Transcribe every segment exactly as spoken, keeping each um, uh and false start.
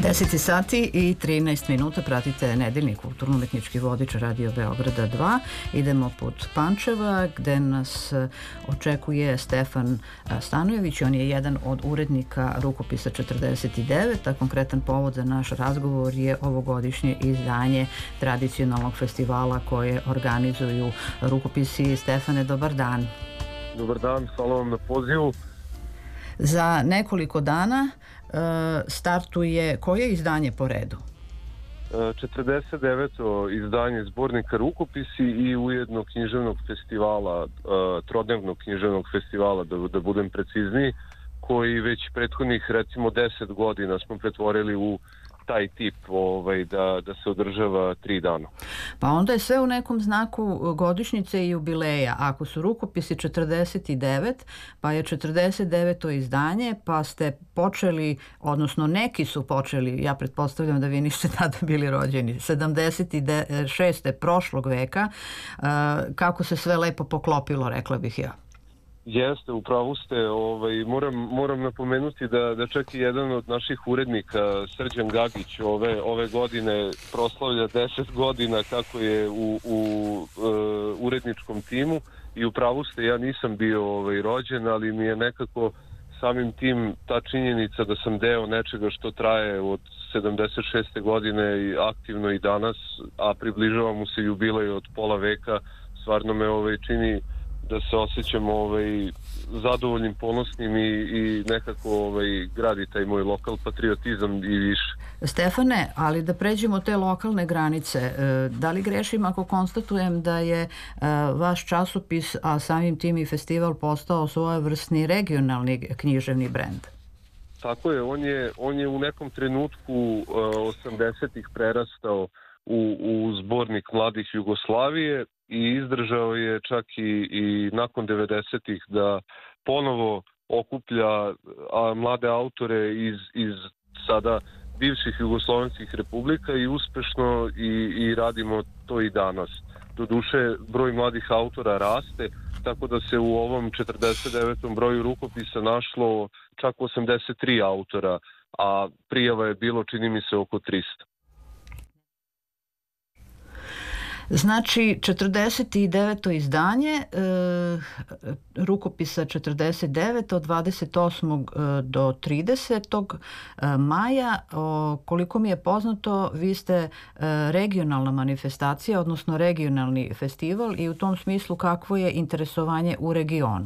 deset sati i trinaest minuta, pratite nedeljni kulturno-umetnički vodič Radio Beograda dva. Idemo put Pančeva gde nas očekuje Stefan Stanojević. On je jedan od urednika Rukopisa četrdeset devet, a konkretan povod za naš razgovor je ovogodišnje izdanje tradicionalnog festivala koje organizuju Rukopisi. Stefane, dobar dan. Dobar dan, hvala vam na pozivu. Za nekoliko dana startuje koje izdanje po redu? četrdeset deveto izdanje zbornika Rukopisi i ujedno književnog festivala, trodnevnog književnog festivala, da, da budem precizniji, koji već prethodnih recimo deset godina smo pretvorili u taj tip ovaj, da, da se održava tri dana. Pa onda je sve u nekom znaku godišnjice i jubileja. Ako su Rukopisi četrdeset devet, pa je četrdeset deveto izdanje, pa ste počeli, odnosno neki su počeli, ja pretpostavljam da vi niste tada bili rođeni, sedamdeset šeste prošlog veka, kako se sve lepo poklopilo, rekla bih ja. Jeste, upravo ste. Ovaj, moram, moram napomenuti da, da čak i jedan od naših urednika, Srđan Gagić, ove, ove godine proslavlja deset godina kako je u, u uh, uredničkom timu i upravo ste, ja nisam bio ovaj, rođen, ali mi je nekako samim tim ta činjenica da sam deo nečega što traje od sedamdeset šeste godine i aktivno i danas, a približava mu se jubilej od pola veka, stvarno me ovaj, čini da se osjećam ovaj, zadovoljnim, ponosnim i, i nekako ovaj, gradi taj moj lokal patriotizam i više. Stefane, ali da pređemo te lokalne granice, da li grešim ako konstatujem da je vaš časopis, a samim tim i festival, postao svojevrsni regionalni književni brend? Tako je, on je, on je u nekom trenutku osamdesetih prerastao u, u zbornik mladih Jugoslavije i izdržao je čak i, i nakon devedesetih da ponovo okuplja a, mlade autore iz, iz sada bivših jugoslovenskih republika i uspešno i, i radimo to i danas. Doduše, broj mladih autora raste, tako da se u ovom četrdeset devetom broju Rukopisa našlo čak osamdeset tri autora, a prijava je bilo, čini mi se, oko trista. Znači, četrdeset deveto izdanje e, Rukopisa četrdeset devet od dvadeset osmog do tridesetog maja. O, koliko mi je poznato, vi ste e, regionalna manifestacija, odnosno regionalni festival, i u tom smislu kakvo je interesovanje u regionu?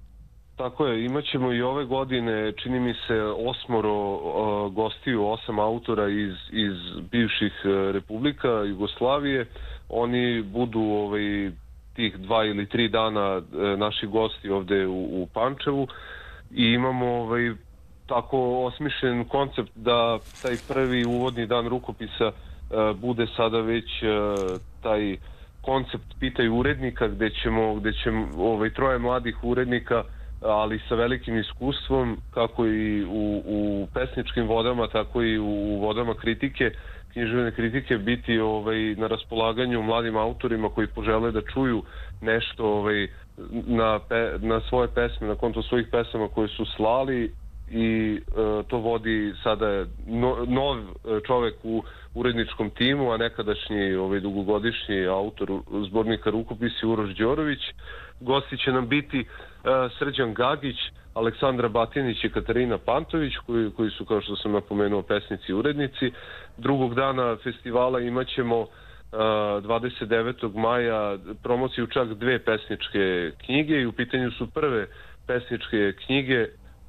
Tako je, imat ćemo i ove godine, čini mi se, osmoro uh, gostiju, osam autora iz, iz bivših uh, republika Jugoslavije. Oni budu ovaj, tih dva ili tri dana uh, naši gosti ovde u, u Pančevu i imamo ovaj, tako osmišljen koncept da taj prvi uvodni dan Rukopisa uh, bude sada već uh, taj koncept Pitaj urednika, gde ćemo, gde ćemo ovaj, troje mladih urednika, ali sa velikim iskustvom, kako i u, u pesničkim vodama, tako i u vodama kritike, književne kritike, biti ovaj, na raspolaganju mladim autorima koji požele da čuju nešto ovaj, na, pe, na svoje pesme, na konto svojih pesama koje su slali i e, to vodi sada no, nov čovek u uredničkom timu, a nekadašnji ovaj, dugogodišnji autor zbornika Rukopisi Uroš Đorović. Gosti će nam biti uh, Srđan Gagić, Aleksandra Batinić i Katarina Pantović, koji, koji su, kao što sam napomenuo, pesnici i urednici. Drugog dana festivala imat ćemo uh, dvadeset devetog maja promociju čak dve pesničke knjige i u pitanju su prve pesničke knjige,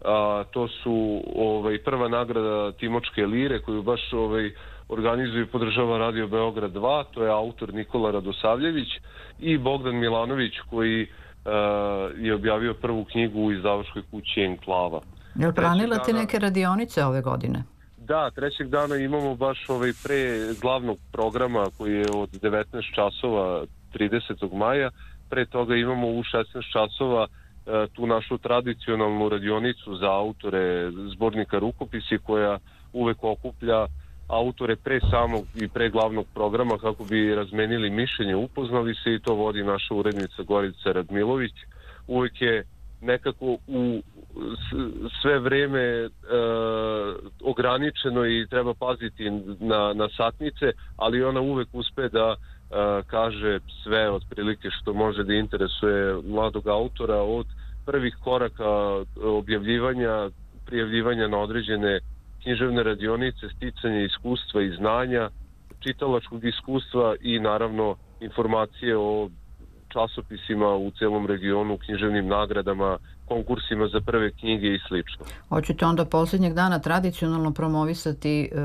a to su ovaj, prva nagrada Timočke lire koju baš ovaj, organizuje i podržava Radio Beograd dva, to je autor Nikola Radosavljević, i Bogdan Milanović koji uh, je objavio prvu knjigu u izdavačkoj kući Enklava. Jel planirate dana... neke radionice ove godine? Da, trećeg dana imamo baš ovaj pre glavnog programa koji je od devetnaest časova tridesetog maja. Pre toga imamo u šesnaest časova uh, tu našu tradicionalnu radionicu za autore zbornika Rukopisi, koja uvek okuplja autore pre samog i pre glavnog programa kako bi razmenili mišljenje, upoznali se, i to vodi naša urednica Gorica Radmilović. Uvek je nekako u sve vreme uh, ograničeno i treba paziti na, na satnice, ali ona uvek uspe da kaže sve otprilike što može da interesuje mladog autora, od prvih koraka objavljivanja, prijavljivanja na određene književne radionice, sticanja iskustva i znanja, čitalačkog iskustva i naravno informacije o časopisima u celom regionu, književnim nagradama, konkursima za prve knjige i slično. Hoćete onda posljednjeg dana tradicionalno promovisati e,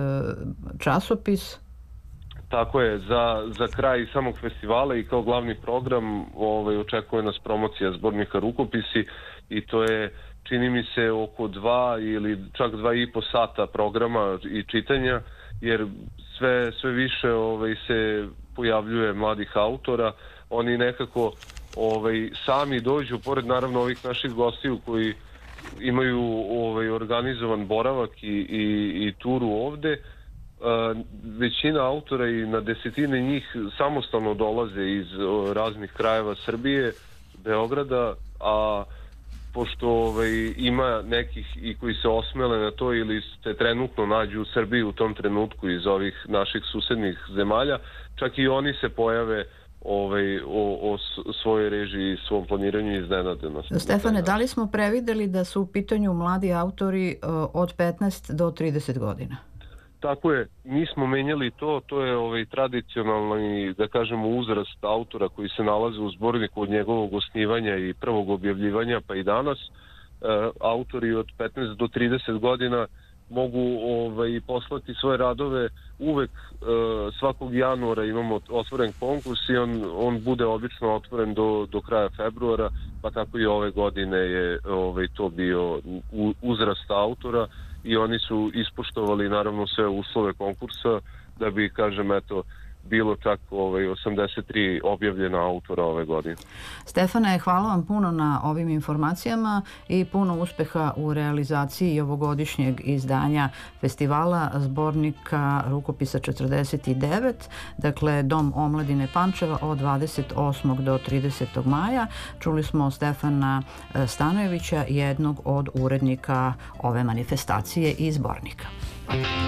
časopis? Tako je, za, za kraj samog festivala i kao glavni program ovaj, očekuje nas promocija zbornika Rukopisi i to je, čini mi se, oko dva ili čak dva i po sata programa i čitanja, jer sve, sve više ovaj, se pojavljuje mladih autora. Oni nekako ovaj, sami dođu, pored naravno ovih naših gostiju koji imaju ovaj, organizovan boravak i, i, i turu ovde. Uh, većina autora i na desetine njih samostalno dolaze iz uh, raznih krajeva Srbije, Beograda, a pošto ovaj, ima nekih i koji se osmele na to ili se trenutno nađu u Srbiji u tom trenutku iz ovih naših susednih zemalja, čak i oni se pojave ovaj, o, o svojoj režiji i svom planiranju iznenade nas. Stefane, da li smo prevideli da su u pitanju mladi autori uh, od petnaest do trideset godina? Tako je, nismo menjali to, to je ovaj tradicionalni, da kažemo, uzrast autora koji se nalaze u zborniku od njegovog osnivanja i prvog objavljivanja pa i danas. E, autori od petnaest do trideset godina mogu ovaj, poslati svoje radove uvek, e, svakog januara imamo otvoren konkurs i on, on bude obično otvoren do, do kraja februara, pa tako i ove godine je ovaj, to bio uzrast autora i oni su ispoštovali naravno sve uslove konkursa da bi, kažem, eto, bilo čak ovaj, osamdeset tri objavljena autora ove godine. Stefane, hvala vam puno na ovim informacijama i puno uspeha u realizaciji ovogodišnjeg izdanja festivala zbornika Rukopisa četrdeset devet, dakle Dom omladine Pančeva od dvadeset osmog do tridesetog maja. Čuli smo Stefana Stanojevića, jednog od urednika ove manifestacije i zbornika.